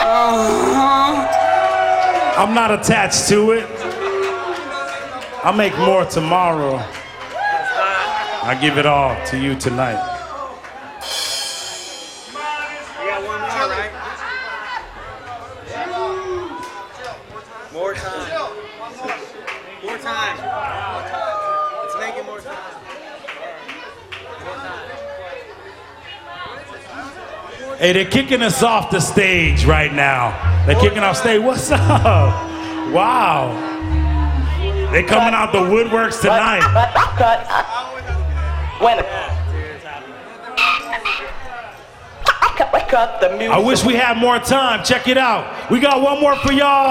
I'm not attached to it. I'll make more tomorrow. I give it all to you tonight. You got one more, right? More time. More time. Let's make it more time. Hey, they're kicking us off the stage right now. They're kicking off stage. What's up? Wow. They're coming out the woodworks tonight. Cut the music. I wish we had more time. Check it out. We got one more for y'all.